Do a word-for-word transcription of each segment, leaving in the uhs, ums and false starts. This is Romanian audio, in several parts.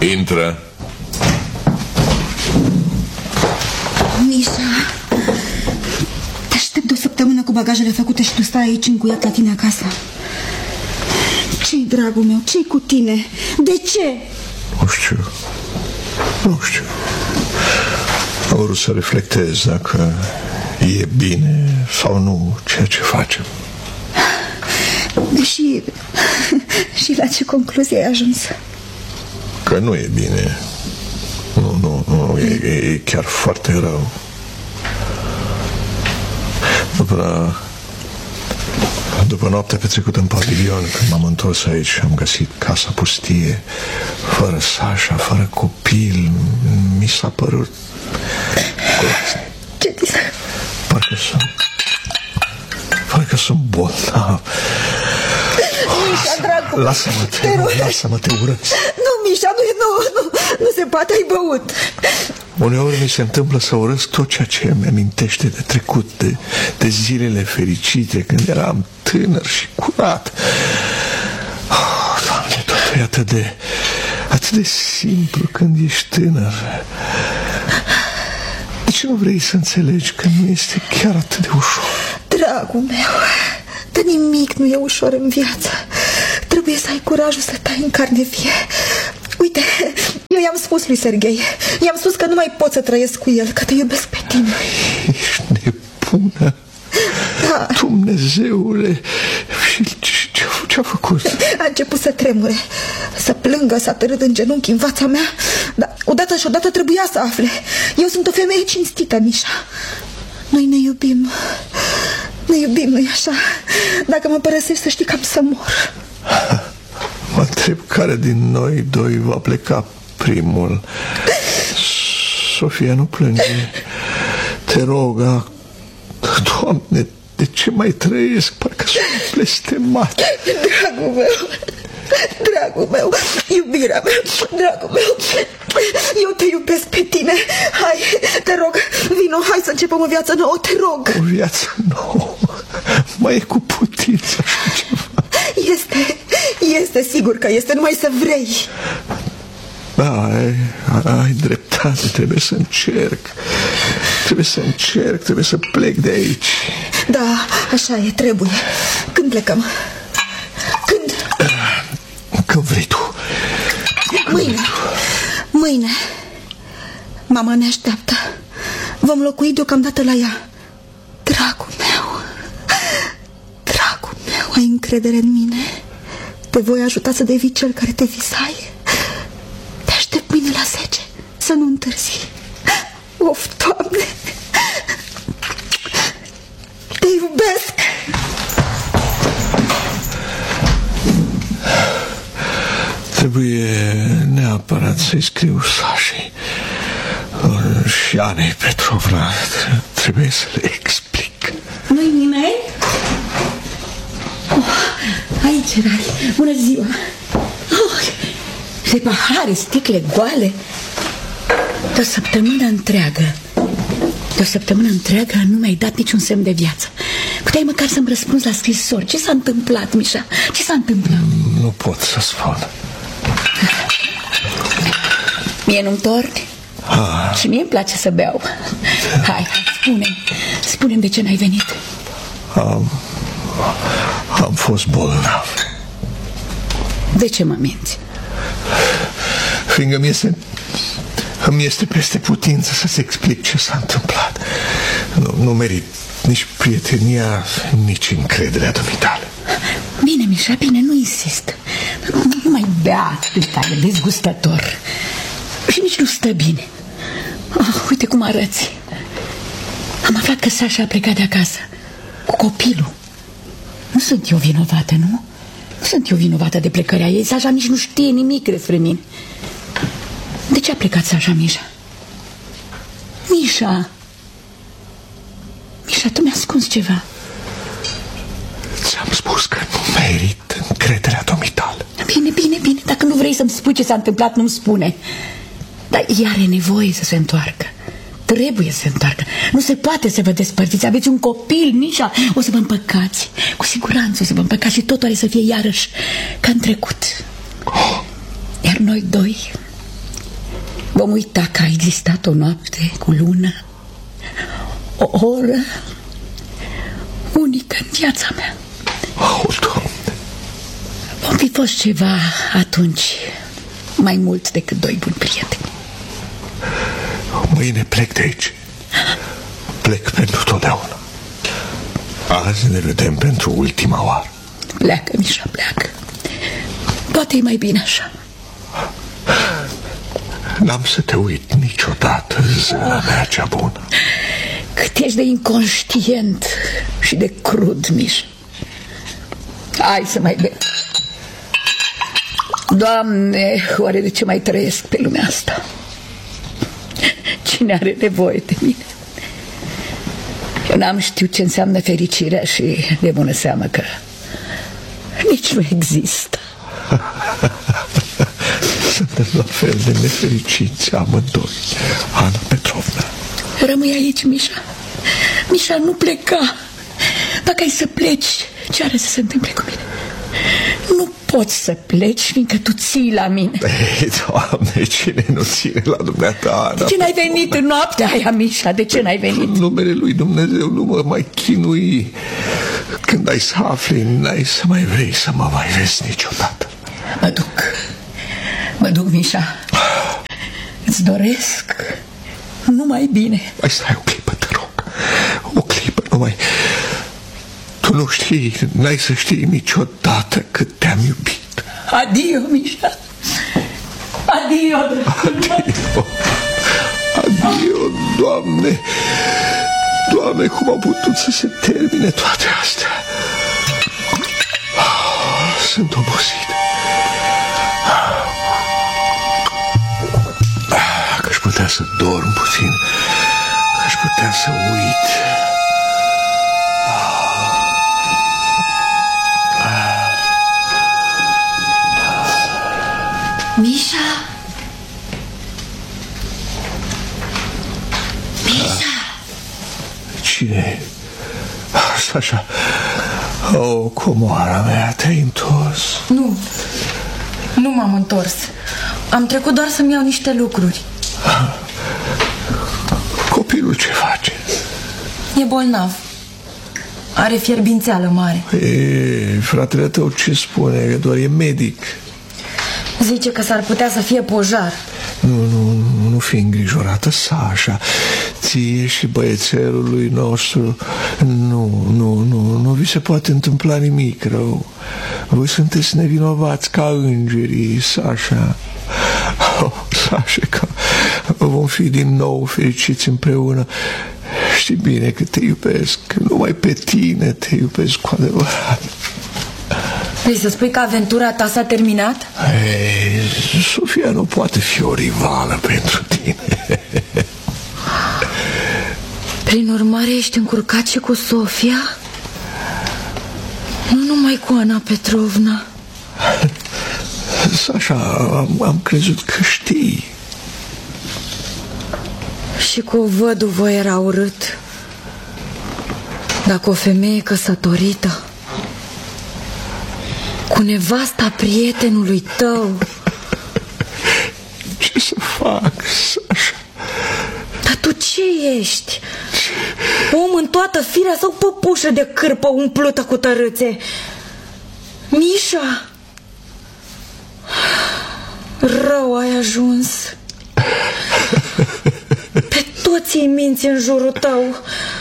Intră. Mișa, te aștept de o săptămână cu bagajele făcute și tu stai aici încuiat la tine acasă. Ce-i, dragul meu? Ce-i cu tine? De ce? Nu știu. Nu știu. Am vrut să reflectez dacă e bine sau nu ceea ce facem. Și, și la ce concluzie ai ajuns? Că nu e bine. Nu, nu, nu, e, e chiar foarte rău. După, după noaptea petrecută în pavilion, când m-am întors aici și am găsit casa pustie, fără Sasha, fără copil, mi s-a părut groaznic. Ce ți s-a... Parcă sunt Parcă sunt bolnav. Mișa, dragul, Lasă-mă, te, te rog, lasă-mă, te urăsc. Nu, Mișa, nu, nu, nu, nu se poate, ai băut. Uneori mi se întâmplă să urăsc tot ceea ce îmi amintește de trecut, de, de zilele fericite, când eram tânăr și curat. Oh, Doamne, totul e atât de, atât de simplu când ești tânăr. De ce nu vrei să înțelegi că nu este chiar atât de ușor? Dragul meu, dar nimic nu e ușor în viață. Trebuie să ai curajul să tai în carne vie. Uite, eu i-am spus lui Serghei, i-am spus că nu mai pot să trăiesc cu el, că te iubesc pe tine. Ești nebună. Da. Dumnezeule. Și ce, ce-a făcut? A început să tremure, să plângă, să târât în genunchi în fața mea. Dar odată și odată trebuia să afle. Eu sunt o femeie cinstită, Mișa. Noi ne iubim. Ne iubim, nu-i așa? Dacă mă părăsești, să știi că am să mor. Mă întreb care din noi doi va pleca primul. Sofia, nu plânge. Te rog, Doamne, de ce mai trăiesc? Parcă sunt blestemat. Dragul meu, dragul meu, iubirea mea, dragul meu, eu te iubesc pe tine. Hai, te rog, vino, hai să începem o viață nouă, te rog. O viață nouă? Mai e cu putință așa ceva? Este, este, sigur că este, numai să vrei. Da, ai, ai dreptate, trebuie să încerc. Trebuie să încerc, trebuie să plec de aici. Da, așa e, trebuie. Când plecăm? Când? Când vrei tu. Mâine. Mâine. Mama ne așteaptă. Vom locui deocamdată la ea. Dragul meu, dragul meu, ai încredere în mine? Te voi ajuta să devii cel care te visai. Te aștept mâine la zece, să nu întârzi. Of, Doamne, te iubesc. Trebuie neapărat să-i scriu Sașei și Anei Petrovna. Trebuie să le explic. Nu-i nimeni? Oh, aici erai. Bună ziua. Oh, de pahare, sticle goale. De o săptămână întreagă De o săptămână întreagă nu mi-ai dat niciun semn de viață. Puteai măcar să-mi răspunzi la scrisori. Ce s-a întâmplat, Mișa? Ce s-a întâmplat? Nu pot să spun. Mie nu-mi torni? Ah. Și mie îmi place să beau. Hai, spune-mi Spune-mi de ce n-ai venit. Am Am fost bolnav. De ce mă minți? Fiindcă mi este Îmi este peste putință să-ți explic ce s-a întâmplat. Nu, nu merit nici prietenia, nici încrederea dumitale. Bine, Mișa, bine, nu insist. Nu mai bea atâta, e dezgustător. Și nici nu stă bine. Oh, uite cum arăți. Am aflat că Sasha a plecat de acasă cu copilul. Nu sunt eu vinovată, nu? Nu sunt eu vinovată de plecarea ei. Sasha nici nu știe nimic despre mine. De ce a plecat Sasha, Mișa? Mișa! Mișa, tu mi-ai ascuns ceva. Ți-am spus că nu merit încrederea dumitale. Bine, bine, bine. Dacă nu vrei să-mi spui ce s-a întâmplat, nu-mi spune. Dar ea are nevoie să se întoarcă. Trebuie să se întoarcă. Nu se poate să vă despărțiți. Aveți un copil, Mișa. O să vă împăcați. Cu siguranță o să vă împăcați și totul are să fie iarăși ca în trecut. Iar noi doi Vom uita că a existat o noapte cu lună, o oră unică în viața mea. Oh, Doamne! Vom fi fost ceva atunci mai mult decât doi buni prieteni. Mâine plec de aici. Plec pentru totdeauna. Azi ne vedem pentru ultima oară. Pleacă, Mișa, pleacă. Poate e mai bine așa. N-am să te uit niciodată, zâna mea cea bună. Cât ești de inconștient și de crud, Mișa. Hai să mai bem. Doamne, oare de ce mai trăiesc pe lumea asta? Cine are nevoie de mine? Eu n-am știut ce înseamnă fericirea și de bună seamă că nici nu există. Suntem la fel de nefericiți amândoi, Ana Petrovna. Rămâi aici, Mișa. Mișa, nu pleca. Dacă ai să pleci, ce are să se întâmple cu mine? Nu poți să pleci, fiindcă tu ții la mine. Ei, Doamne, cine nu ține la dumneata, Ana? De ce n-ai venit în noaptea aia, Mișa? De ce n-ai venit? În numele lui Dumnezeu nu mă mai chinui. Când ai să afli, n-ai să mai vrei să mă mai vezi niciodată. Mă duc. Mă duc, Mișa. Îți doresc numai bine. Mai stai o clipă, te rog. O clipă, numai... Tu nu știi, n-ai să știi niciodată cât te-am iubit. Adio, Mișa. Adio, Adio. Adio, Doamne. Doamne, cum au putut să se termine toate astea? Sunt obosit. Că aș putea să dorm puțin, că aș putea să uit. Mișa? Mișa? Cine? Sasha. Oh, comoara mea, te-ai întors? Nu, nu m-am întors. Am trecut doar să-mi iau niște lucruri. Copilul ce face? E bolnav. Are fierbințeală mare. E, fratele tău ce spune? Că doar e medic. Zice că s-ar putea să fie pojar. Nu, nu, nu, nu fi îngrijorată, Sasha. Ție și băiețelului nostru nu, nu, nu, nu vi se poate întâmpla nimic rău. Voi sunteți nevinovați ca îngerii, Sasha. Oh, Sasha, că vom fi din nou fericiți împreună. Știi bine că te iubesc, numai pe tine te iubesc cu adevărat. Vrei să spui că aventura ta s-a terminat? Ei, Sofia nu poate fi o rivală pentru tine. Prin urmare ești încurcat și cu Sofia? Nu numai cu Ana Petrovna. Sasha, am, am crezut că știi. Și cu o văduvă era urât. Dacă o femeie căsătorită, cu nevasta prietenului tău. Ce să fac, Sasha? Dar tu ce ești? Om în toată firea sau păpușă de cârpă umplută cu tărâțe? Mișa, rău ai ajuns. Pe toți îi minți în jurul tău.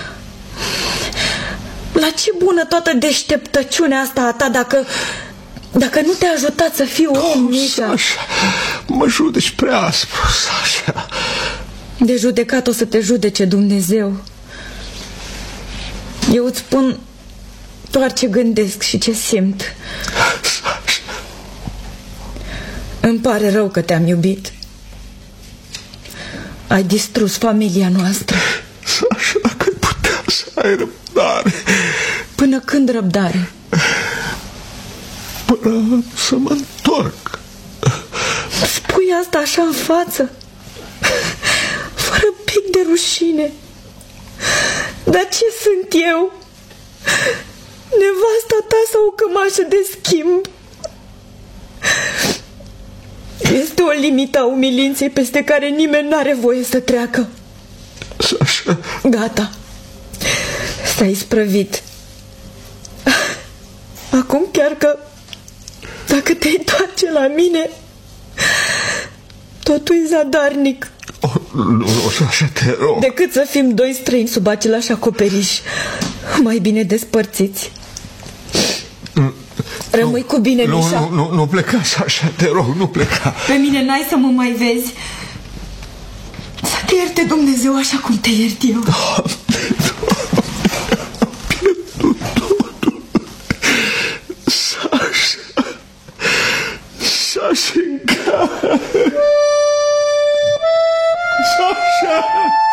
La ce bună toată deșteptăciunea asta a ta dacă... Dacă nu te-a ajutat să fii om, Oh, Mișa? Sasha, mă judeci prea aspru, Sasha. De judecat o să te judece Dumnezeu. Eu îți spun doar ce gândesc și ce simt. Sasha. Îmi pare rău că te-am iubit. Ai distrus familia noastră. Sasha, dacă ai putea să ai răbdare. Până când răbdare? Până să mă întorc. Spui asta așa în față, fără pic de rușine. Dar ce sunt eu? Nevasta ta sau o cămașă de schimb? Este o o limită a umilinței peste care nimeni n-are voie să treacă. Sasha. Gata. S-a isprăvit. Acum chiar că dacă te întoarce la mine, totul e zadarnic. Oh, nu, nu, Sasha, te rog. Decât să fim doi străini sub același acoperiș, mai bine despărțiți. Rămâi nu, cu bine, nu, Mișa. Nu, nu, nu pleca, Sasha, te rog, nu pleca. Pe mine n-ai să mă mai vezi. Să te ierte Dumnezeu așa cum te iert eu. Oh.